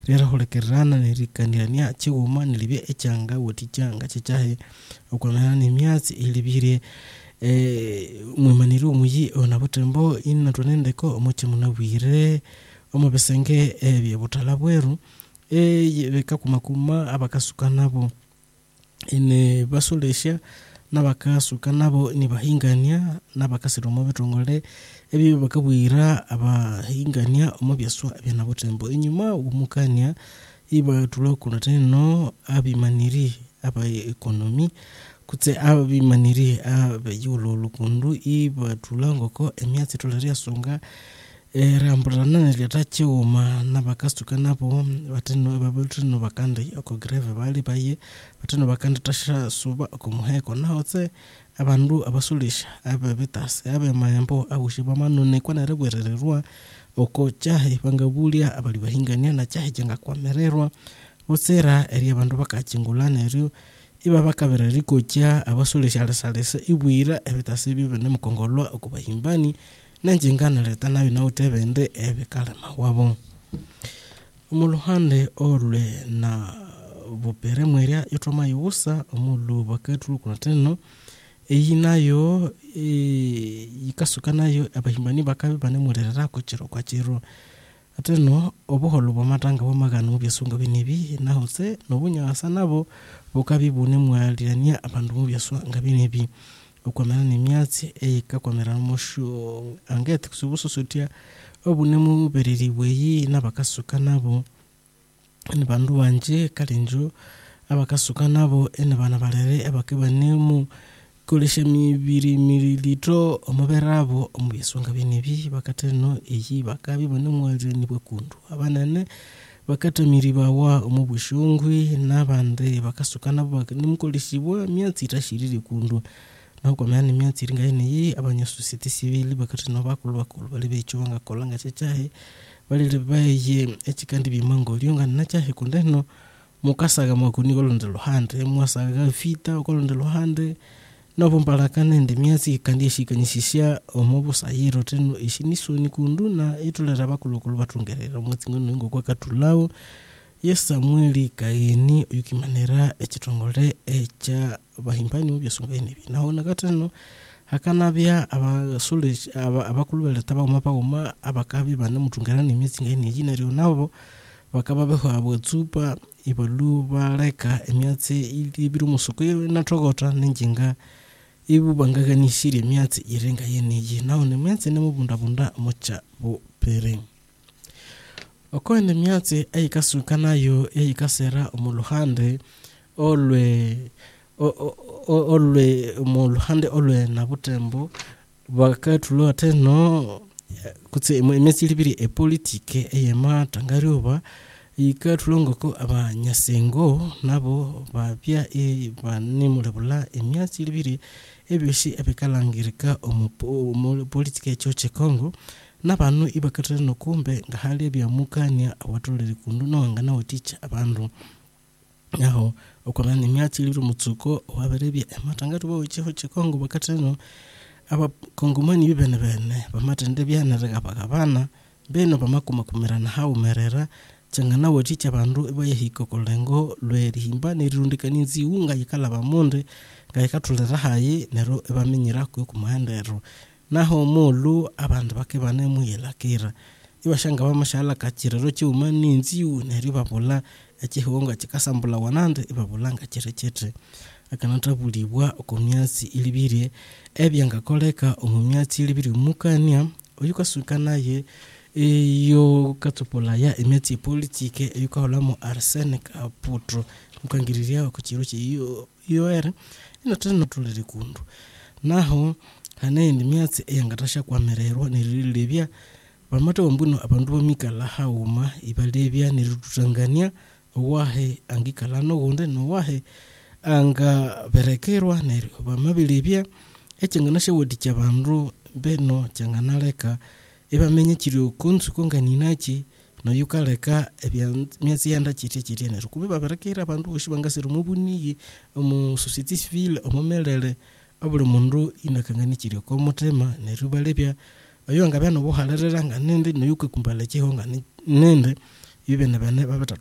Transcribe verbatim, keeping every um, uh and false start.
rera holekerana nerikanirania chiuma nilibye echanga wotichanga chichahe okwamana nemyatsi ilibire eh mwimaniro muyi ona butembo inna tonendeko omuche munabwire omubesenge ebye butala bweru eh beka kumakuma abakasuka nabo ine basolesha nabakasuka nabo nibahingania nabakasiro mu bitongole ebyo bakabwira abahingania omu byaswa byana butembo inyuma umukania iba tulokuna teno abimaniri aba economy kutse abimaniri abayulo lukundu iba tulangoko emyatsi toleria songa erambulana lyatachiuma nabakasuka nabo bateno babutino bakande oko greve bali baye bateno bakande tasha suba okumuheko naotse abandu abasulisha ababitase abemayambo abushiba manone kwana rebwerererwa oko chahe bangabulia abali bahingania na chahe jenga kwamererwa otsera eri abandu bakachingulana eryo iba bakabereriko cha abasulisha lesalesa ibwira ebitase bibene mukongolwa okubahimbani nanjingana leta nayo nautebende ebekale mawabo umuluhande olwe na bupere mweria yotoma yusa omulu bakatulu kuna teno eyi nayo e, yikasuka nayo abahimbani bakabe bane murerera ko chiro kwa chiro ateno obuholo bw'amatanga bw'amagano byasunga binibi nahose nobunyasa nabo bukabibune mwalirania abandu mu byasunga binibi ukwamana nemyatsi eyikakwamera musho angete kusubusosotia obunemu bereriweyi nabakasuka nabo ni bandu banje kalinjo abakasuka nabo ene bana balere abakebanemu kolesha mibiri mililitro omuberabo omubisonga binibi bakateno eyi bakabi banemu ni bwekundu abanane bakatamiribawa omubushungwi nabande bakasuka nabo nimkoleshibwa myatsi tashiriri kundu na kwa maana myatsi ringa ine yi abanya society civil bakati no bakulu bakulu bali bechuanga kolanga chachahe bali baye echikandi bimango lyonga na chahe kundeno mukasaga makuni kolondelo hande mwasaga fita kolondelo hande no bombalakane ndi myatsi kandi shikanyishishya omubusayiro teno ishiniso ni kundu na itulera bakulu bakulu batungerera mwatsi ngono ngo kwa katulawo yes Samueli Kaini yukimanera echitongole echa bahimbani ubyasunga inibi naona katano hakanabya abasulish abakulu beletaba umapa uma abakabi bane mutungerana imyatsi ngene yina ryo nabo bakababeho abotsupa ibolu baleka emyatsi ilibiru musuko natogota ninjinga ibu bangaganishire emyatsi irenga yeneyi naona emyatsi nemubunda bunda mocha bo pere okwende myatsi eyikasuka nayo eyikasera omuluhande olwe olwe omuluhande olwe na butembo bakatulo teno kutse emyatsi libiri e politike eyema tangaryoba yikatulongoko abanyasengo nabo babya e banimulebula emyatsi libiri ebyoshi ebikalangirika omu politike choche Kongo nabanu ibakatano kumbe ngahali byamukania awatolere kundu nonga na oticha abandu yaho okwamana emyatsi libiri mutsuko waberebya amatangatu bo chiho chikongo bakatano aba kongomani bibene bene bamatende byanarega bakabana beno bamakuma kumirana haumerera changana oticha abandu ibayehiko kolengo lwerihimba nerundikaninzi unga yikala bamonde ngayikatolera hayi nero ebamenyira ko kumahendero naho mulu abandu bakebane muyelakira ibashanga bamashala kachirero cyumani nziu neri babula ekihonga kikasambula wanande ibabulanga kirechete akanatabulibwa okomyatsi ilibiri ebyanga koleka omumyatsi ilibiri mukania oyukasuka naye iyo katupola ya emyatsi politike eyukaholamo Arsene Kaputro mukangiriria ku kiro cyo iyo era inatana tulere kundu naho hanendi myatsi eyangatasha kwamererwa nerilebya bamata ombuno abandu bomikala hauma ibalebya nerutangania wahe angikala no gonde no wahe anga berekerwa neryo bamabilibya echenganashe wodicha bandu beno changanaleka ebamenye kiri kunsu konganinachi no yukaleka ebya myatsi yanda chiti chiti neryo kube baberekera abandu boshibangasiru mubuniye omu society civil omumelele abule mundu inakanganikire ko mutema nerubalebya ayo ngabya no buhalerera nganende no yuke kumbala chihonga nende ibene bene babeta